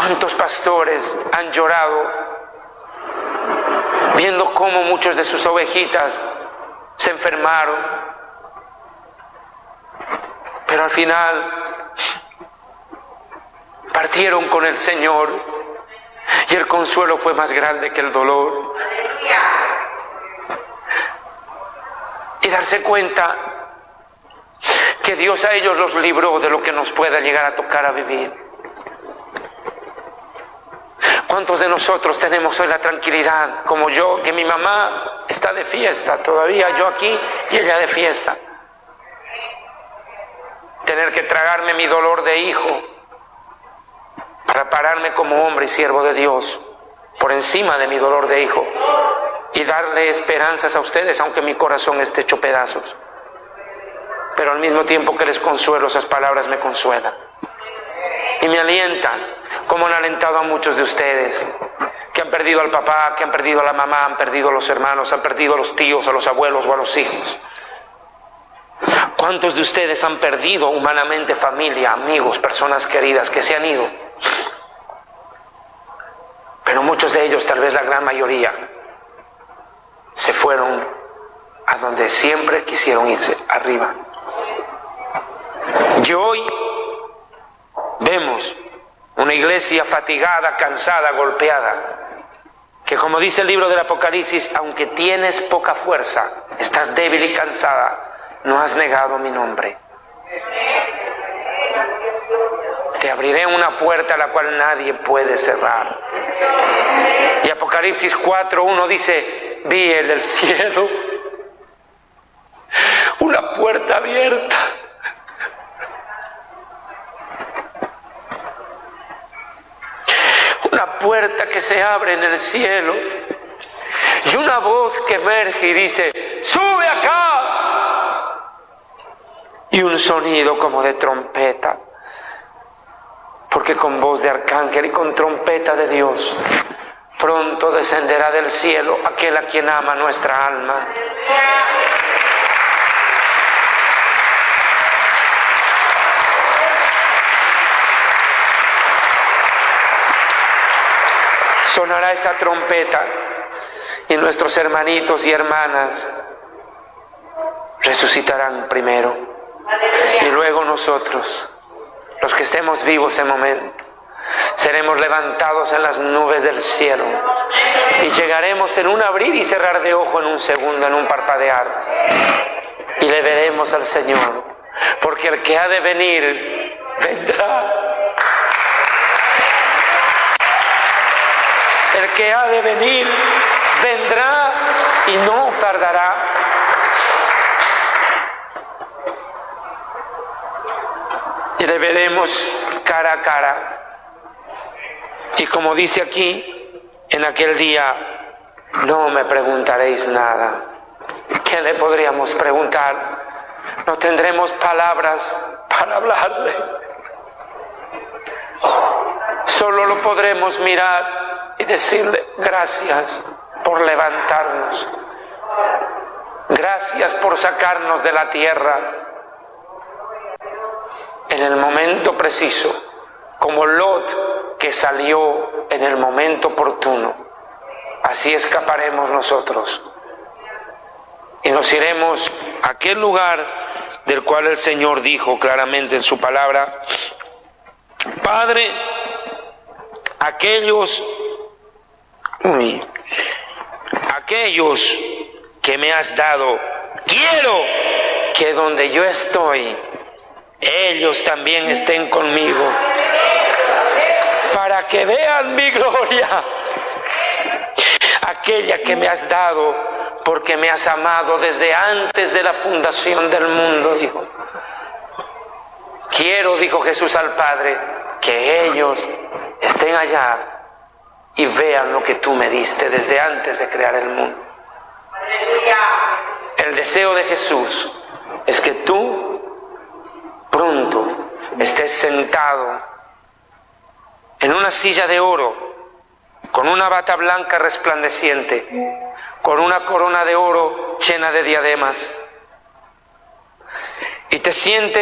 ¿Cuántos pastores han llorado viendo cómo muchos de sus ovejitas se enfermaron? Pero al final partieron con el Señor y el consuelo fue más grande que el dolor. Y darse cuenta que Dios a ellos los libró de lo que nos pueda llegar a tocar a vivir. ¿Cuántos de nosotros tenemos hoy la tranquilidad, como yo, que mi mamá está de fiesta todavía, yo aquí y ella de fiesta? Tener que tragarme mi dolor de hijo para pararme como hombre y siervo de Dios por encima de mi dolor de hijo y darle esperanzas a ustedes, aunque mi corazón esté hecho pedazos. Pero al mismo tiempo que les consuelo, esas palabras me consuelan y me alientan, como han alentado a muchos de ustedes que han perdido al papá, que han perdido a la mamá, han perdido a los hermanos, han perdido a los tíos, a los abuelos o a los hijos. ¿Cuántos de ustedes han perdido humanamente familia, amigos, personas queridas que se han ido? Pero muchos de ellos, tal vez la gran mayoría, se fueron a donde siempre quisieron irse, arriba. Y hoy vemos una iglesia fatigada, cansada, golpeada, que como dice el libro del Apocalipsis, aunque tienes poca fuerza, estás débil y cansada, no has negado mi nombre. Te abriré una puerta a la cual nadie puede cerrar. Y Apocalipsis 4:1 dice, vi en el cielo una puerta abierta. Una puerta que se abre en el cielo y una voz que emerge y dice, sube acá. Y un sonido como de trompeta, porque con voz de arcángel y con trompeta de Dios, pronto descenderá del cielo aquel a quien ama nuestra alma. Sonará esa trompeta y nuestros hermanitos y hermanas resucitarán primero y luego nosotros, los que estemos vivos en momento, seremos levantados en las nubes del cielo y llegaremos en un abrir y cerrar de ojo, en un segundo, en un parpadear, y le veremos al Señor, porque el que ha de venir vendrá. El que ha de venir vendrá y no tardará. Y le veremos cara a cara. Y como dice aquí, en aquel día no me preguntaréis nada. ¿Qué le podríamos preguntar? No tendremos palabras para hablarle. Solo lo podremos mirar y decirle gracias por levantarnos, gracias por sacarnos de la tierra en el momento preciso, como Lot que salió en el momento oportuno. Así escaparemos nosotros y nos iremos a aquel lugar del cual el Señor dijo claramente en su palabra, Padre, aquellos que me has dado, quiero que donde yo estoy, ellos también estén conmigo, para que vean mi gloria, aquella que me has dado, porque me has amado desde antes de la fundación del mundo, dijo. Quiero, dijo Jesús al Padre, que ellos estén allá y vean lo que tú me diste desde antes de crear el mundo. El deseo de Jesús es que tú pronto estés sentado en una silla de oro, con una bata blanca resplandeciente, con una corona de oro llena de diademas, y te sientes